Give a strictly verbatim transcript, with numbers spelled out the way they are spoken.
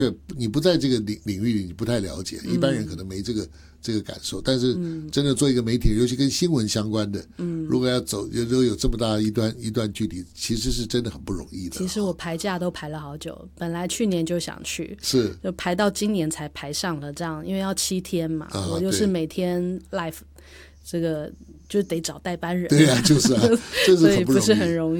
你不在这个领领域里，你不太了解，一般人可能没这个、嗯、这个感受。但是真的做一个媒体人，尤其跟新闻相关的，嗯，如果要走，如果有这么大一段一段距离，其实是真的很不容易的。 其实我排假都排了好久，本来去年就想去， 是就排到今年才排上了，这样因为要七天嘛，啊、我就是每天 live 这个就得找代班人， 对啊，就是啊，这是很不容易， 所以不是很容易。